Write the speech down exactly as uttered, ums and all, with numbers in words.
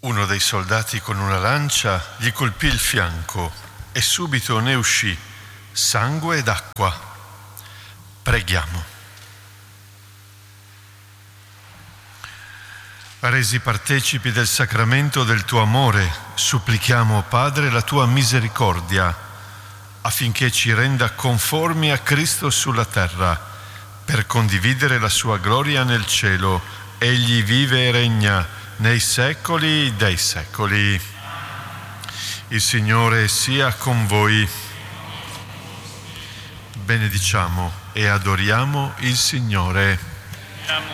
Uno dei soldati con una lancia gli colpì il fianco e subito ne uscì sangue ed acqua. Preghiamo. Resi partecipi del sacramento del tuo amore, supplichiamo, Padre, la tua misericordia, affinché ci renda conformi a Cristo sulla terra, per condividere la sua gloria nel cielo. Egli vive e regna nei secoli dei secoli. Il Signore sia con voi. Benediciamo e adoriamo il Signore.